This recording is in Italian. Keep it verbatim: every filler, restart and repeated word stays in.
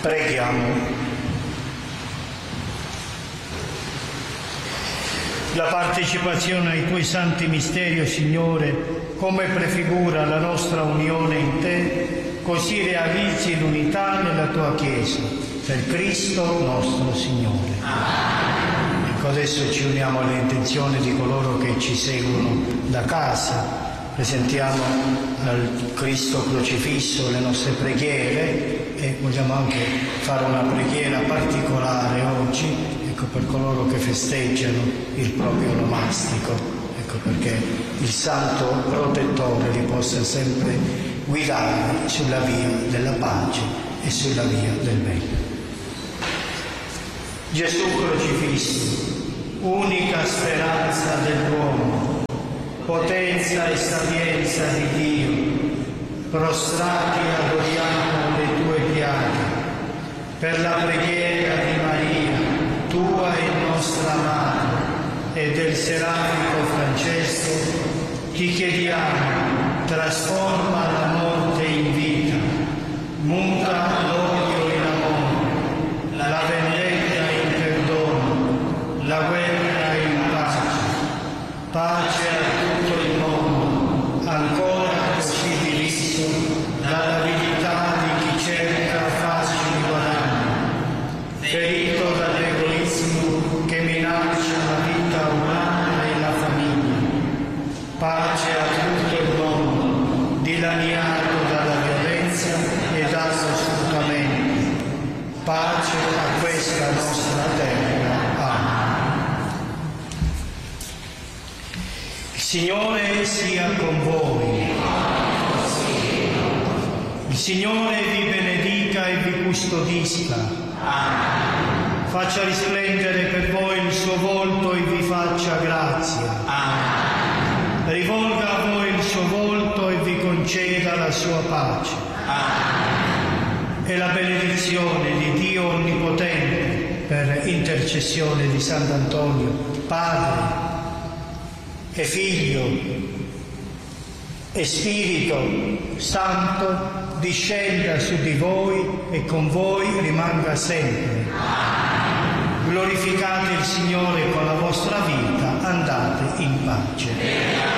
Preghiamo. La partecipazione ai tuoi santi misteri, o Signore, come prefigura la nostra unione in te, così realizzi l'unità nella tua Chiesa, per Cristo nostro Signore. Ecco, adesso ci uniamo alle intenzioni di coloro che ci seguono da casa. Presentiamo al Cristo crocifisso le nostre preghiere e vogliamo anche fare una preghiera particolare oggi, ecco, per coloro che festeggiano il proprio onomastico, ecco, perché il Santo Protettore li possa sempre guidare sulla via della pace e sulla via del bene. Gesù crocifisso, unica speranza dell'uomo, potenza e sapienza di Dio, prostrati adoriamo le tue piaghe. Per la preghiera di Maria, tua e nostra Madre, e del Serafito Francesco, ti chiediamo, trasforma la morte in vita, muta l'odio in amore, la vendetta in perdono, la guerra in pace, pace a tutto il mondo, ancora così diviso dall'avidità di chi cerca facili guadagni, ferito dall'egoismo che minaccia la vita umana e la famiglia, pace a tutto il mondo, dilaniato dalla violenza e dallo sfruttamento, pace a questa nostra terra. Amen. Il Signore sia con voi. Il Signore vi benedica e vi custodisca. Amen. Faccia risplendere per voi il suo volto e vi faccia grazia. Amen. Rivolga a voi il suo volto e vi conceda la sua pace. Amen. E la benedizione di Dio Onnipotente, per intercessione di Sant'Antonio, Padre e Figlio e Spirito Santo, discenda su di voi e con voi rimanga sempre. Glorificate il Signore con la vostra vita, andate in pace.